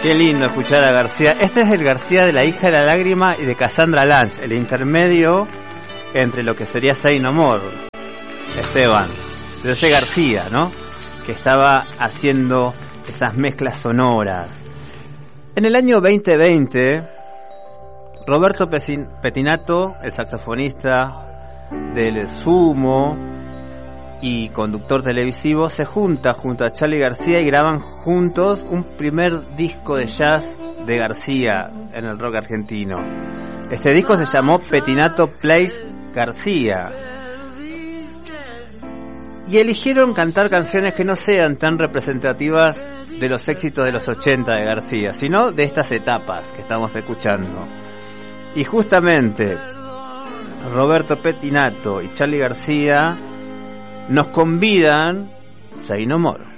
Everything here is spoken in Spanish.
Qué lindo escuchar a García. Este es el García de La hija de la lágrima y de Cassandra Lange, el intermedio entre lo que sería Say No More, Esteban, de ese García, ¿no? Que estaba haciendo esas mezclas sonoras. En el año 2020, Roberto Petinato, el saxofonista del Sumo y conductor televisivo, se junta junto a Charly García y graban juntos un primer disco de jazz de García en el rock argentino. Este disco se llamó Petinato Plays García y eligieron cantar canciones que no sean tan representativas de los éxitos de los 80 de García, sino de estas etapas que estamos escuchando. Y justamente Roberto Petinato y Charly García nos convidan Say No More.